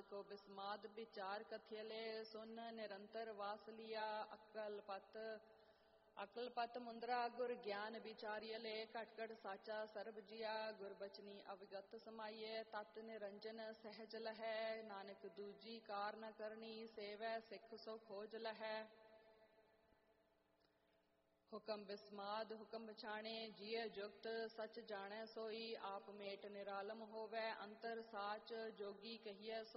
को बिस्माद विचार कथियले सुन निरंतर वास लिया अकल पत मुंद्रा गुर ज्ञान विचारियले कटकट साचा सर्ब जिया गुर बचनी अविगत समाये तत् निरंजन सहज लहै नानक दूजी कार न करनी सेवै सिख सो खोज लहै। हुक्म बिस्माद हुक्म बछाणे जिय जुगत सच जाने सोई आप मेट निरालम होवै अंतर साच जोगी कहिए